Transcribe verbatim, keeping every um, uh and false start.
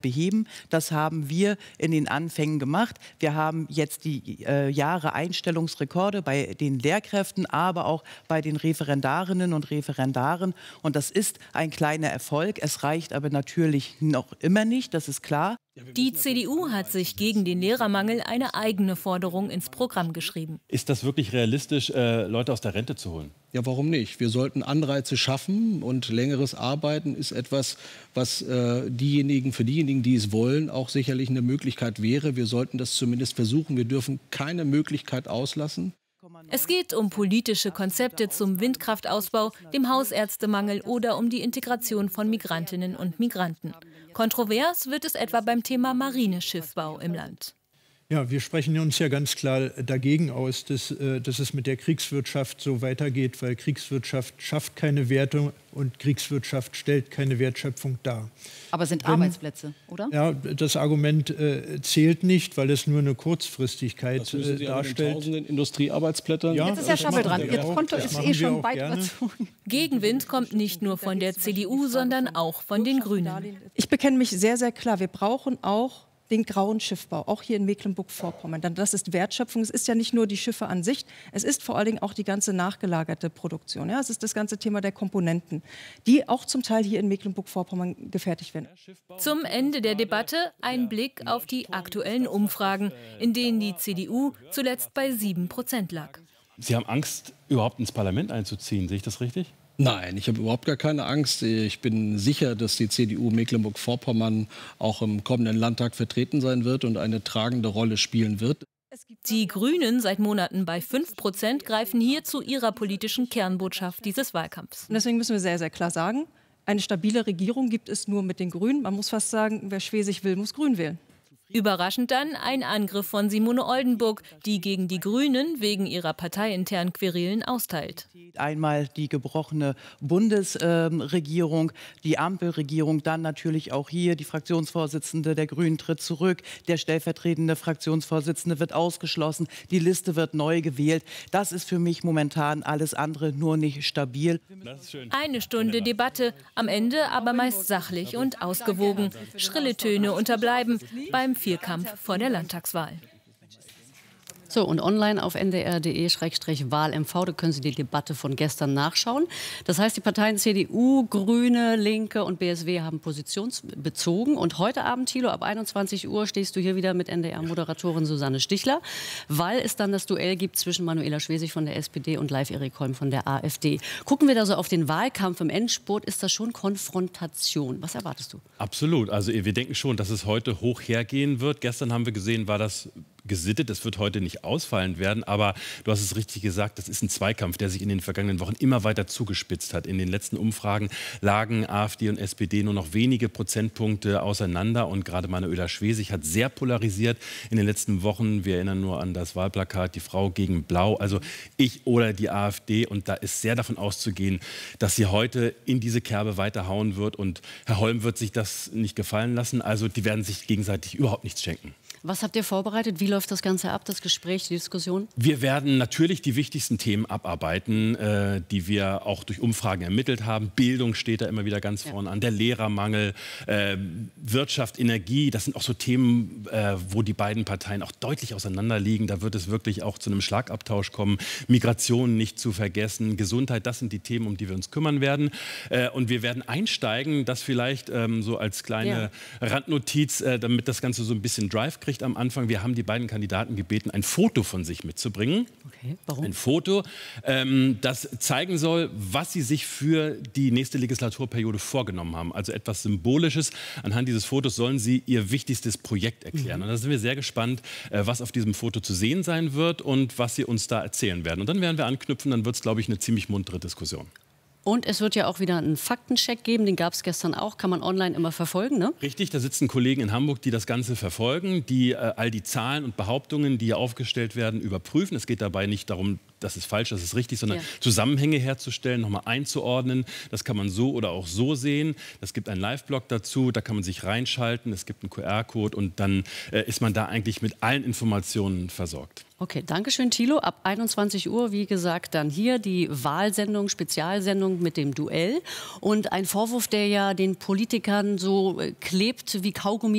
beheben. Das haben wir in den Anfängen gemacht. Wir haben jetzt die äh, Jahre Einstellungsrekorde bei den Lehrkräften, aber auch bei den Referendarinnen und Referendaren. Und das ist ein kleiner Erfolg. Es reicht aber natürlich noch immer nicht, das ist klar. Die C D U hat sich gegen den Lehrermangel eine eigene Forderung ins Programm geschrieben. Ist das wirklich realistisch, äh, Leute aus der Rente zu holen? Ja, warum nicht? Wir sollten Anreize schaffen, und längeres Arbeiten ist etwas, was äh, diejenigen, für diejenigen, die es wollen, auch sicherlich eine Möglichkeit wäre. Wir sollten das zumindest versuchen. Wir dürfen keine Möglichkeit auslassen. Es geht um politische Konzepte zum Windkraftausbau, dem Hausärztemangel oder um die Integration von Migrantinnen und Migranten. Kontrovers wird es etwa beim Thema Marineschiffbau im Land. Ja, wir sprechen uns ja ganz klar dagegen aus, dass, dass es mit der Kriegswirtschaft so weitergeht, weil Kriegswirtschaft schafft keine Werte und Kriegswirtschaft stellt keine Wertschöpfung dar. Aber es sind Wenn, Arbeitsplätze, oder? Ja, das Argument äh, zählt nicht, weil es nur eine Kurzfristigkeit das müssen Sie äh, darstellt. Tausenden Industriearbeitsplätze. Ja, Jetzt ist ja Schaffel dran. Ihr Konto ist eh schon weit überzogen. Gegenwind kommt nicht nur von der C D U, sondern auch von den Grünen. Ich bekenne mich sehr, sehr klar. Wir brauchen auch den grauen Schiffbau, auch hier in Mecklenburg-Vorpommern. Das ist Wertschöpfung. Es ist ja nicht nur die Schiffe an sich, es ist vor allen Dingen auch die ganze nachgelagerte Produktion. Ja? Es ist das ganze Thema der Komponenten, die auch zum Teil hier in Mecklenburg-Vorpommern gefertigt werden. Zum Ende der Debatte ein Blick auf die aktuellen Umfragen, in denen die C D U zuletzt bei sieben Prozent lag. Sie haben Angst, überhaupt ins Parlament einzuziehen. Sehe ich das richtig? Nein, ich habe überhaupt gar keine Angst. Ich bin sicher, dass die C D U Mecklenburg-Vorpommern auch im kommenden Landtag vertreten sein wird und eine tragende Rolle spielen wird. Die Grünen, seit Monaten bei fünf Prozent, greifen hier zu ihrer politischen Kernbotschaft dieses Wahlkampfs. Und deswegen müssen wir sehr, sehr klar sagen, eine stabile Regierung gibt es nur mit den Grünen. Man muss fast sagen, wer Schwesig will, muss Grün wählen. Überraschend dann ein Angriff von Simone Oldenburg, die gegen die Grünen wegen ihrer parteiinternen Querelen austeilt. Einmal die gebrochene Bundesregierung, die Ampelregierung, dann natürlich auch hier die Fraktionsvorsitzende der Grünen tritt zurück, der stellvertretende Fraktionsvorsitzende wird ausgeschlossen, die Liste wird neu gewählt. Das ist für mich momentan alles andere nur nicht stabil. Eine Stunde Debatte, am Ende aber meist sachlich und ausgewogen. Schrille Töne unterbleiben beim Vierkampf vor der Landtagswahl. So, und online auf n d r punkt d e Schrägstrich Wahl M V, da können Sie die Debatte von gestern nachschauen. Das heißt, die Parteien C D U, Grüne, Linke und B S W haben positionsbezogen. Und heute Abend, Thilo, ab einundzwanzig Uhr stehst du hier wieder mit N D R-Moderatorin Susanne Stichler, weil es dann das Duell gibt zwischen Manuela Schwesig von der S P D und Leif Erik Holm von der A f D. Gucken wir da so auf den Wahlkampf im Endspurt, ist das schon Konfrontation. Was erwartest du? Absolut. Also wir denken schon, dass es heute hoch hergehen wird. Gestern haben wir gesehen, war das gesittet. Das wird heute nicht ausfallend werden, aber du hast es richtig gesagt, das ist ein Zweikampf, der sich in den vergangenen Wochen immer weiter zugespitzt hat. In den letzten Umfragen lagen A f D und S P D nur noch wenige Prozentpunkte auseinander und gerade Manuela Schwesig hat sehr polarisiert in den letzten Wochen. Wir erinnern nur an das Wahlplakat, die Frau gegen Blau, also ich oder die A f D, und da ist sehr davon auszugehen, dass sie heute in diese Kerbe weiterhauen wird und Herr Holm wird sich das nicht gefallen lassen, also die werden sich gegenseitig überhaupt nichts schenken. Was habt ihr vorbereitet? Wie läuft das Ganze ab, das Gespräch, die Diskussion? Wir werden natürlich die wichtigsten Themen abarbeiten, äh, die wir auch durch Umfragen ermittelt haben. Bildung steht da immer wieder ganz vorne an, der Lehrermangel, äh, Wirtschaft, Energie. Das sind auch so Themen, äh, wo die beiden Parteien auch deutlich auseinander liegen. Da wird es wirklich auch zu einem Schlagabtausch kommen. Migration nicht zu vergessen, Gesundheit, das sind die Themen, um die wir uns kümmern werden. Äh, und wir werden einsteigen, das vielleicht ähm, so als kleine ja. Randnotiz, äh, damit das Ganze so ein bisschen Drive kriegt. Am Anfang, wir haben die beiden Kandidaten gebeten, ein Foto von sich mitzubringen. Okay, warum? Ein Foto, ähm, das zeigen soll, was sie sich für die nächste Legislaturperiode vorgenommen haben. Also etwas Symbolisches. Anhand dieses Fotos sollen sie ihr wichtigstes Projekt erklären. Mhm. Und da sind wir sehr gespannt, äh, was auf diesem Foto zu sehen sein wird und was sie uns da erzählen werden. Und dann werden wir anknüpfen, dann wird es, glaube ich, eine ziemlich muntere Diskussion. Und es wird ja auch wieder einen Faktencheck geben, den gab es gestern auch, kann man online immer verfolgen, ne? Richtig, da sitzen Kollegen in Hamburg, die das Ganze verfolgen, die äh, all die Zahlen und Behauptungen, die hier aufgestellt werden, überprüfen. Es geht dabei nicht darum, das ist falsch, das ist richtig, sondern ja. Zusammenhänge herzustellen, nochmal einzuordnen. Das kann man so oder auch so sehen. Es gibt einen Live-Blog dazu, da kann man sich reinschalten, es gibt einen Q R-Code und dann äh, ist man da eigentlich mit allen Informationen versorgt. Okay, danke schön, Thilo. Ab einundzwanzig Uhr, wie gesagt, dann hier die Wahlsendung, Spezialsendung mit dem Duell. Und ein Vorwurf, der ja den Politikern so klebt wie Kaugummi